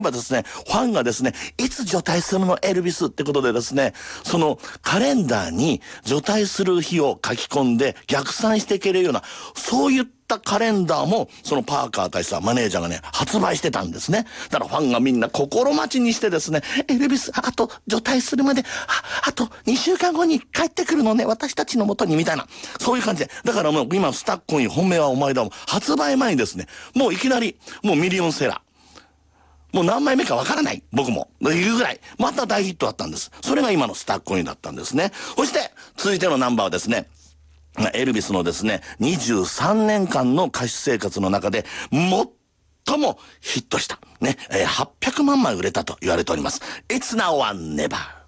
ですね、ファンがですね、いつ除隊するのエルビスってことでですね、そのカレンダーに除隊する日を書き込んで逆算していけるような、そういったカレンダーも、そのパーカー大佐、マネージャーがね、発売してたんですね。だからファンがみんな心待ちにしてですね、エルビス、あと除隊するまで、あと2週間後に帰ってくるのね、私たちの元に、みたいな。そういう感じで。だからもう今、スタッコイン、本命はお前だもん。発売前にですね、もういきなり、もうミリオンセラー。もう何枚目かわからない。僕も。いうぐらい。また大ヒットだったんです。それが今のスタッコインだったんですね。そして、続いてのナンバーはですね、エルビスのですね、23年間の歌手生活の中で、最もヒットした。ね、800万枚売れたと言われております。It's Now or Never。